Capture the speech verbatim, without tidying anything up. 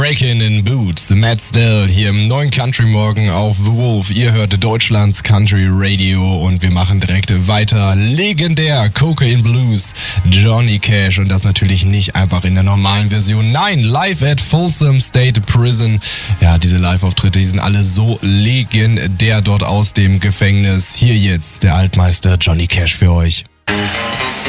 Breaking in Boots, Matt Still hier im neuen Country Morgen auf The Wolf. Ihr hört Deutschlands Country Radio und wir machen direkt weiter. Legendär, Cocaine Blues, Johnny Cash und das natürlich nicht einfach in der normalen Version. Nein, live at Folsom State Prison. Ja, diese Live-Auftritte, die sind alle so legendär dort aus dem Gefängnis. Hier jetzt der Altmeister Johnny Cash für euch.